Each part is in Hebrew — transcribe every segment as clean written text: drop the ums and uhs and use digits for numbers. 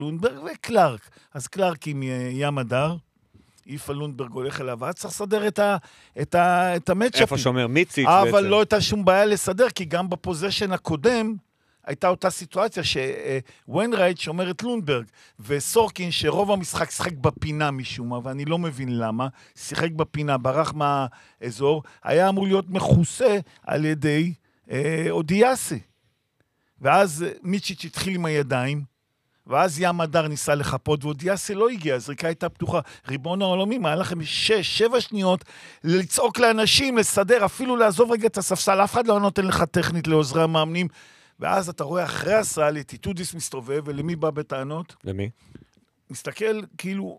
לונדברג וקלארק. אז קלארק עם ים הדר, איפה לונדברג הולך אליו, ואז צריך לסדר את המצ'אפים. איפה שאומר מיציץ' אבל בעצם. לא הייתה שום בעיה לסדר, כי גם בפוזיישן הקודם, הייתה אותה סיטואציה שוויינרייט שומר את לונדברג, וסורקין שרוב המשחק שיחק בפינה משום מה, ואני לא מבין למה, שיחק בפינה, ברח מהאזור, היה אמור להיות מכוסה על ידי אודיאסי. ואז מיצ'יץ' התחיל עם הידיים, ואז ים הדר ניסה לחפות, ואודיאסי לא הגיע, הזריקה הייתה פתוחה. ריבון העולמי, היה לכם 6-7 שניות לצעוק לאנשים, לסדר, אפילו לעזוב רגע את הספסל, אף אחד לא נותן לך טכנית לעוזרי המאמנים, ואז אתה רואה אחרי הסל, את איטודיס מסתובב, ולמי בא בטענות? למי? מסתכל כאילו,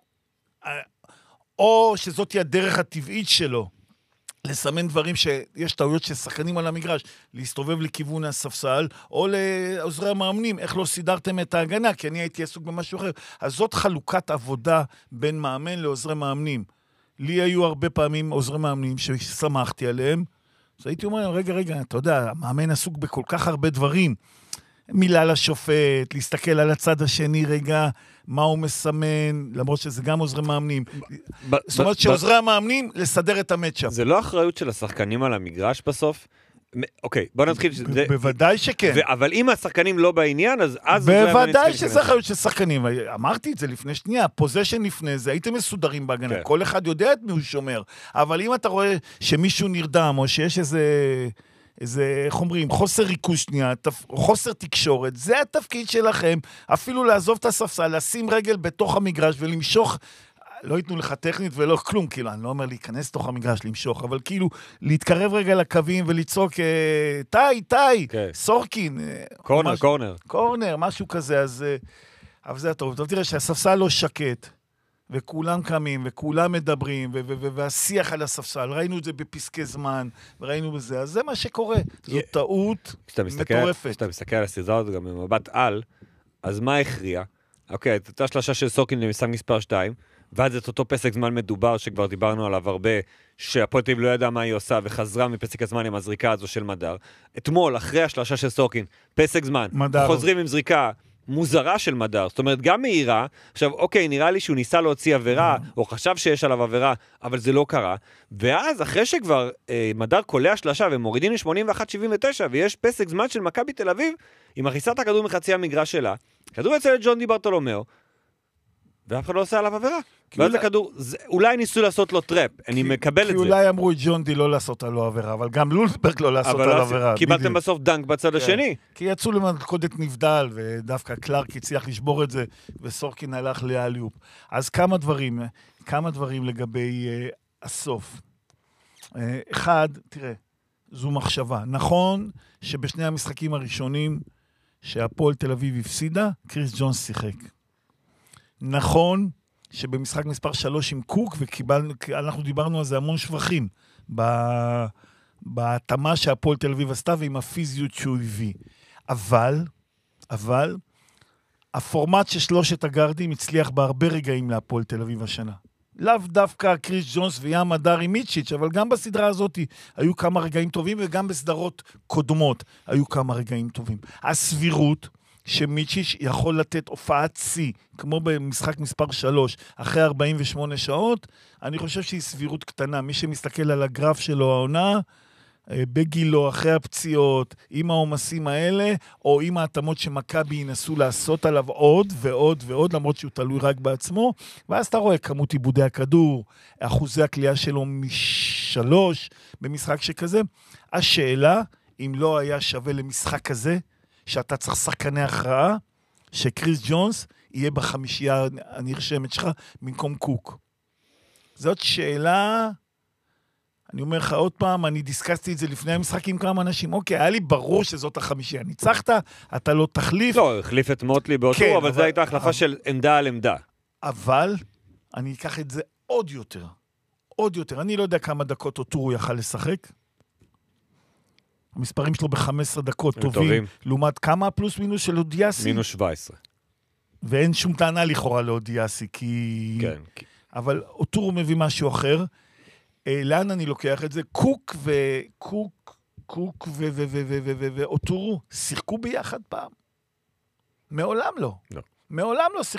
או שזאת היא הדרך הטבעית שלו, לסמן דברים שיש טעויות ששחקנים על המגרש, להסתובב לכיוון הספסל, או לעוזרי המאמנים, איך לא סידרתם את ההגנה, כי אני הייתי עסוק במשהו אחר. אז זאת חלוקת עבודה בין מאמן לעוזרי מאמנים. לי היו הרבה פעמים עוזרי מאמנים ששמחתי עליהם, אז הייתי אומר, רגע, אתה יודע, המאמן עסוק בכל כך הרבה דברים. מילה לשופט, להסתכל על הצד השני רגע, מה הוא מסמן, למרות שזה גם עוזרי מאמנים. זאת אומרת שעוזרי המאמנים, לסדר את המצ'אפ. זה לא אחריות של השחקנים על המגרש בסוף? אוקיי, בוא נתחיל. בוודאי שכן. אבל אם השחקנים לא בעניין, אז... בוודאי שזה אחריות של שחקנים. אמרתי את זה לפני שנייה, פוזיישן לפני זה, הייתם מסודרים בהגנה. כל אחד יודע את מי הוא שומר. אבל אם אתה רואה שמישהו נרדם, או שיש איזה, איך אומרים, חוסר ריכוז שנייה, חוסר תקשורת, זה התפקיד שלכם, אפילו לעזוב את הספסל, לשים רגל בתוך המגרש ולמשוך, לא ייתנו לך טכנית ולא כלום, כאילו, אני לא אומר להיכנס לתוך המגרש, למשוך, אבל כאילו, להתקרב רגע לקווים ולצעוק, טי, סורקין. קורנר, משהו כזה, אז, אבל זה טוב. טוב, תראה שהספסל לא שקט, וכולם קמים, וכולם מדברים, והשיח על הספסל, ראינו את זה בפסקי זמן, וראינו בזה, אז זה מה שקורה. זו טעות מטורפת. כשאתה מסתכל על הסדרה הזאת גם במבט על, אז מה הכריע? אוקיי, את אותה שלושה של סורקין למשחק מספר 2, ואז את אותו פסק זמן מדובר, שכבר דיברנו עליו הרבה, שהפועל תל אביב לא ידע מה היא עושה, וחזרה מפסק הזמן עם הזריקה הזו של מדר. אתמול, אחרי השלושה של סורקין, פסק זמן, חוזרים עם זריקה מוזרה של מדר, זאת אומרת, גם מהירה. עכשיו, אוקיי, נראה לי שהוא ניסה להוציא עבירה, או חשב שיש עליו עבירה, אבל זה לא קרה. ואז, אחרי שכבר מדר קולע שלושה, ומורידים ל-81-79, ויש פסק זמן של מכבי תל אביב, עם מכניסת הכדור מחצי המגרש שלה, כדור יצא לג'ון די ברטולומיאו, ואף אחד לא עושה עליו עבירה. ואז הכדור, אולי ניסו לעשות לו טראפ, אני מקבל את זה. כי אולי אמרו את ג'ון די לא לעשות עליו עבירה, אבל גם לולברג לא לעשות עליו עבירה. קיבלתם בסוף דנק בצד השני. כי יצאו למלכודת נבדל, ודווקא קלארק הצליח לשבור את זה, וסורקין הלך לאליופ. אז כמה דברים לגבי הסוף. אחד, תראה, זו מחשבה. נכון שבשני המשחקים הראשונים, שהפועל תל אביב הפסידה, קריס ג'ונס שיחק. נכון שבמשחק מספר 3 עם קוק, ואנחנו דיברנו על זה המון שבחים, בהתאמה שהפועל תל אביב עשתה, ועם הפיזיות שהוא הביא. אבל, הפורמט של שלושת הגארדים הצליח בהרבה רגעים להפועל תל אביב השנה. לאו דווקא קריס ג'ונס וים הדר עם מיצ'יץ', אבל גם בסדרה הזאת היו כמה רגעים טובים, וגם בסדרות קודמות היו כמה רגעים טובים. הסבירות שמיצ'יץ' יכול לתת הופעת צי, כמו במשחק מספר 3, אחרי 48 שעות, אני חושב שהיא סבירות קטנה. מי שמסתכל על הגרף שלו העונה, בגילו, אחרי הפציעות, עם העומסים האלה, או עם ההתאמות שמכבי ינסו לעשות עליו עוד ועוד ועוד, למרות שהוא תלוי רק בעצמו, ואז אתה רואה כמות עיבודי הכדור, אחוזי הקליעה שלו מ3 במשחק שכזה. השאלה, אם לא היה שווה למשחק כזה, שאתה צריך שחקני הכרעה, שקריס ג'ונס יהיה בחמישייה הנרשמת שלך, במקום קוק. זאת שאלה, אני אומר לך עוד פעם, אני דיסקסתי את זה לפני המשחק עם כמה אנשים, אוקיי, היה לי ברור שזאת החמישייה. ניצחת, אתה לא תחליף. לא, החליף את מוטלי באותו, כן, אבל זו הייתה החלפה של עמדה על עמדה. אבל, אני אקח את זה עוד יותר. אני לא יודע כמה דקות אוטורו יכל לשחק. המספרים שלו ב-15 דקות טובים, לעומת כמה פלוס מינוס של אודיאסי? מינוס 17. ואין שום טענה לכאורה לאודיאסי, כי... כן. אבל אוטורו מביא משהו אחר. לאן אני לוקח את זה? קוק ואוטורו שיחקו ביחד פעם? מעולם לא. מעולם לא שיחקו.